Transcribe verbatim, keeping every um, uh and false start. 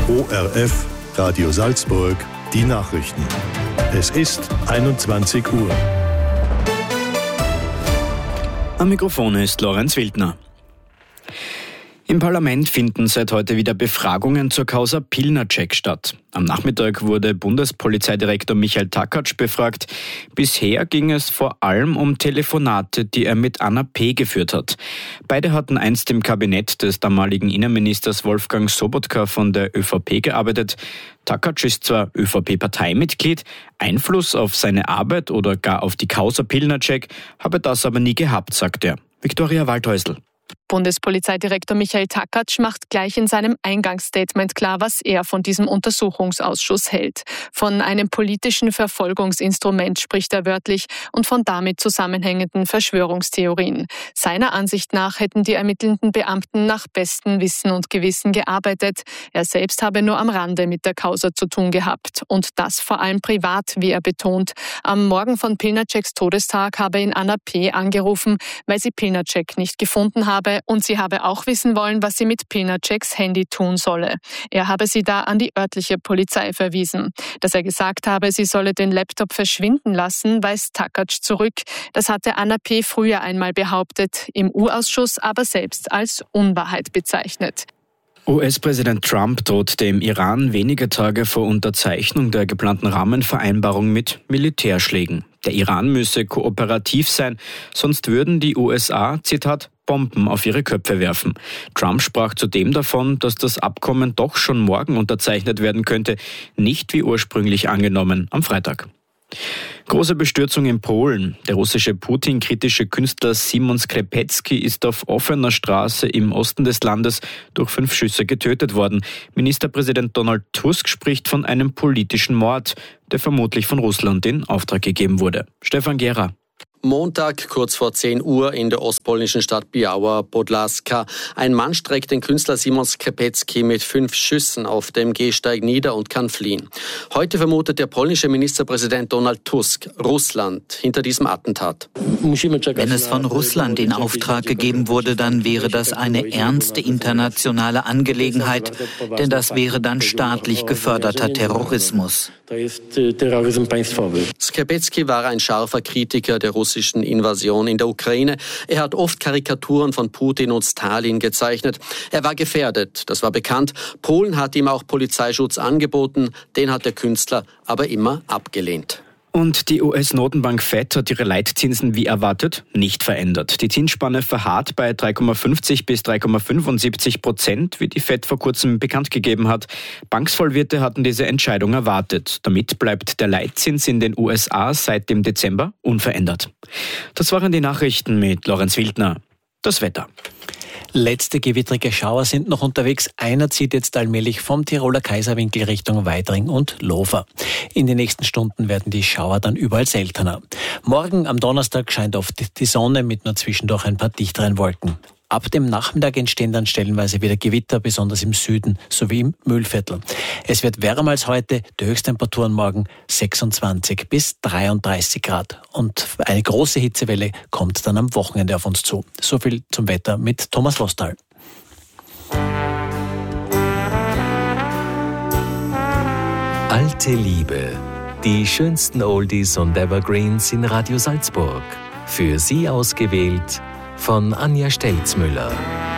O R F, Radio Salzburg, die Nachrichten. Es ist einundzwanzig Uhr. Am Mikrofon ist Lorenz Wildner. Im Parlament finden seit heute wieder Befragungen zur Causa Pilnacek statt. Am Nachmittag wurde Bundespolizeidirektor Michael Takatsch befragt. Bisher ging es vor allem um Telefonate, die er mit Anna P. geführt hat. Beide hatten einst im Kabinett des damaligen Innenministers Wolfgang Sobotka von der ÖVP gearbeitet. Takatsch ist zwar ÖVP-Parteimitglied, Einfluss auf seine Arbeit oder gar auf die Causa Pilnacek habe das aber nie gehabt, sagt er. Viktoria Waldhäusl. Bundespolizeidirektor Michael Takatsch macht gleich in seinem Eingangsstatement klar, was er von diesem Untersuchungsausschuss hält. Von einem politischen Verfolgungsinstrument spricht er wörtlich und von damit zusammenhängenden Verschwörungstheorien. Seiner Ansicht nach hätten die ermittelnden Beamten nach bestem Wissen und Gewissen gearbeitet. Er selbst habe nur am Rande mit der Causa zu tun gehabt. Und das vor allem privat, wie er betont. Am Morgen von Pilnaceks Todestag habe ihn Anna P. angerufen, weil sie Pilnacek nicht gefunden habe. Und sie habe auch wissen wollen, was sie mit Pilnaceks Handy tun solle. Er habe sie da an die örtliche Polizei verwiesen. Dass er gesagt habe, sie solle den Laptop verschwinden lassen, weist Takatsch zurück. Das hatte Anna P. früher einmal behauptet, im U-Ausschuss aber selbst als Unwahrheit bezeichnet. U S-Präsident Trump droht dem Iran wenige Tage vor Unterzeichnung der geplanten Rahmenvereinbarung mit Militärschlägen. Der Iran müsse kooperativ sein, sonst würden die U S A, Zitat, Bomben auf ihre Köpfe werfen. Trump sprach zudem davon, dass das Abkommen doch schon morgen unterzeichnet werden könnte, nicht wie ursprünglich angenommen am Freitag. Große Bestürzung in Polen. Der russische Putin-kritische Künstler Simon Skrzepecki ist auf offener Straße im Osten des Landes durch fünf Schüsse getötet worden. Ministerpräsident Donald Tusk spricht von einem politischen Mord, der vermutlich von Russland in Auftrag gegeben wurde. Stefan Gera. Montag, kurz vor zehn Uhr in der ostpolnischen Stadt Biała Podlaska. Ein Mann streckt den Künstler Simon Skrzepecki mit fünf Schüssen auf dem Gehsteig nieder und kann fliehen. Heute vermutet der polnische Ministerpräsident Donald Tusk Russland hinter diesem Attentat. Wenn es von Russland in Auftrag gegeben wurde, dann wäre das eine ernste internationale Angelegenheit, denn das wäre dann staatlich geförderter Terrorismus. Skrzepecki war ein scharfer Kritiker der russischen Invasion in der Ukraine. Er hat oft Karikaturen von Putin und Stalin gezeichnet. Er war gefährdet, das war bekannt. Polen hat ihm auch Polizeischutz angeboten, den hat der Künstler aber immer abgelehnt. Und die U S-Notenbank Fed hat ihre Leitzinsen wie erwartet nicht verändert. Die Zinsspanne verharrt bei drei Komma fünfzig bis drei Komma fünfundsiebzig Prozent, wie die Fed vor kurzem bekannt gegeben hat. Banksvollwirte hatten diese Entscheidung erwartet. Damit bleibt der Leitzins in den U S A seit dem Dezember unverändert. Das waren die Nachrichten mit Lorenz Wildner. Das Wetter. Letzte gewittrige Schauer sind noch unterwegs. Einer zieht jetzt allmählich vom Tiroler Kaiserwinkel Richtung Weidring und Lofer. In den nächsten Stunden werden die Schauer dann überall seltener. Morgen am Donnerstag scheint oft die Sonne mit nur zwischendurch ein paar dichteren Wolken. Ab dem Nachmittag entstehen dann stellenweise wieder Gewitter, besonders im Süden sowie im Mühlviertel. Es wird wärmer als heute, die Höchsttemperaturen morgen sechsundzwanzig bis dreiunddreißig Grad. Und eine große Hitzewelle kommt dann am Wochenende auf uns zu. So viel zum Wetter mit Thomas Lostal. Alte Liebe. Die schönsten Oldies und Evergreens in Radio Salzburg. Für Sie ausgewählt von Anja Stelzmüller.